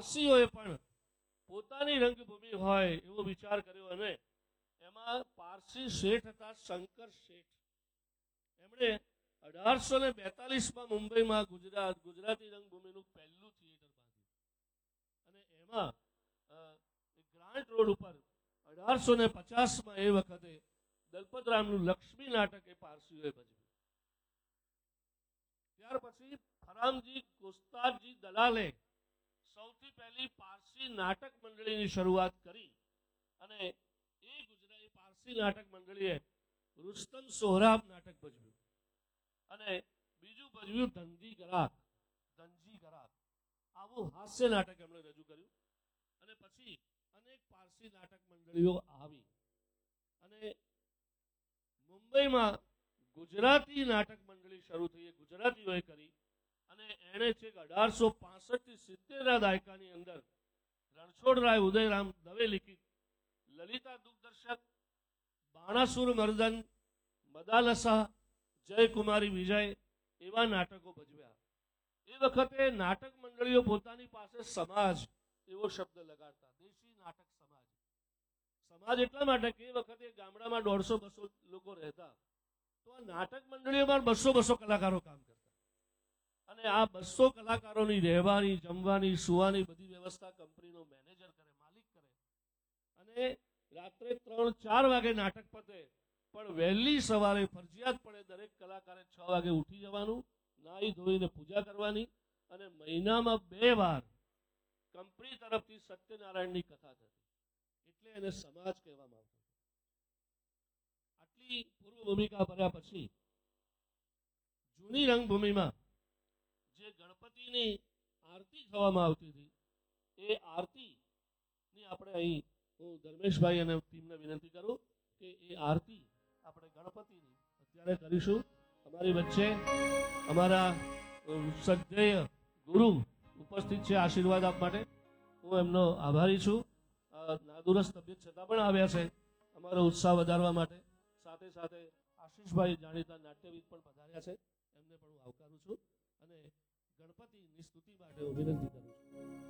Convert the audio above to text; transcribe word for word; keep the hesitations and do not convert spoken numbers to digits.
પારસીઓએ પણ પોતાની રંગભૂમિ હોય એવો વિચાર કર્યો અને એમાં પારસી શેઠ હતા શંકર શેઠ. એમણે અઢારસો ને બેતાલીસમાં મુંબઈમાં ગુજરાત ગુજરાતી રંગભૂમિનું પહેલું થિયેટર બાંધ્યું અને એમાં ગ્રાન્ટ રોડ ઉપર અઢારસો ને પચાસમાં એ વખતે દલપતરામનું લક્ષ્મી નાટક એ પારસીઓએ ભજવ્યું. ત્યાર પછી ફરામજી કોસ્તારજી દલાલે સૌથી પહેલી પારસી નાટક મંડળીની શરૂઆત કરી અને એ ગુજરાતી પારસી નાટક મંડળીએ રુસ્તમ સોહરાબ નાટક ભજવ્યું અને બીજું ભજવ્યું ધનજી ગરાક ધનજી ગરાક આવું હાસ્ય નાટક એમણે રજૂ કર્યું. અને પછી અનેક પારસી નાટક મંડળીઓ આવી અને મુંબઈમાં ગુજરાતી નાટક મંડળી શરૂ થઈ, ગુજરાતીઓએ કરી અને એણે છેક અઢારસો પાસઠ થી સિત્તેર ના દાયકાની અંદર રણછોડરાય ઉદયરામ દવે લિખિત લલિતા દુઃખદર્શક, બાણાસુર મર્દન, મદાલસા, જયકુમારી વિજય એવા નાટકો ભજવ્યા. એ વખતે નાટક મંડળીઓ પોતાની પાસે સમાજ એવો શબ્દ લગાડતા, દેશી નાટક સમાજ. સમાજ એટલા માટે કે એ વખતે ગામડામાં દોઢસો બસો લોકો રહેતા, તો આ નાટક મંડળીઓમાં બસો બસો કલાકારો કામ કરતા અને આ બસો કલાકારોની રહેવાની, જમવાની, સુવાની બધી વ્યવસ્થા કંપનીનો મેનેજર કરે, માલિક કરે અને રાત્રે ત્રણ ચાર વાગે નાટક પતે પણ વહેલી સવારે ફરજિયાત પડે દરેક કલાકારે છ વાગે ઉઠી જવાનું, નાહી ધોઈને પૂજા કરવાની અને મહિનામાં બે વાર કંપની તરફથી સત્યનારાયણની કથા થતી, એટલે એને સમાજ કહેવામાં આવતો. આટલી પૂર્વ ભૂમિકા ભર્યા પછી જૂની રંગભૂમિમાં જે ગણપતિની આરતી થવામાં આવતી હતી એ આરતીની આપણે અહીં હું ધર્મેશભાઈ અને ટીમને વિનંતી કરું કે એ આરતી આપણે ગણપતિની અત્યારે કરીશું. અમારી વચ્ચે અમારા શ્રદ્ધેય ગુરુ ઉપસ્થિત છે આશીર્વાદ આપવા માટે. હું એમનો આભારી છું. નાદુરસ્ત તબિયત છતાં પણ આવ્યા છે અમારો ઉત્સાહ વધારવા માટે. સાથે સાથે આશીષભાઈ જાણીતા નાટ્યવિદ પણ પધાર્યા છે, એમને પણ હું આવકારું છું અને ગણપતિની સ્તુતિ માટે હું વિનંતી કરું છું.